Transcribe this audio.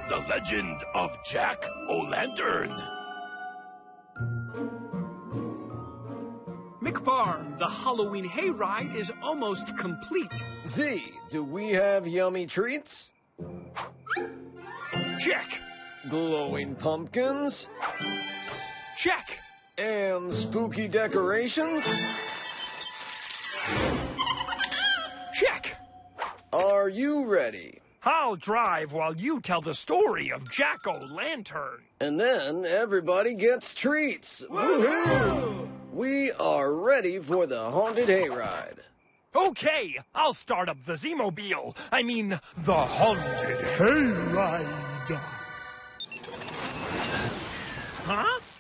The Legend of Jack-O-Lantern. McFarm, the Halloween hayride is almost complete. Z, do we have yummy treats? Check. Glowing pumpkins? Check. And spooky decorations? Check. Are you ready? I'll drive while you tell the story of Jack-O-Lantern. And then everybody gets treats. Woohoo! We are ready for the haunted hayride. Okay, I'll start up the Z-Mobile. I mean, the haunted hayride. Huh?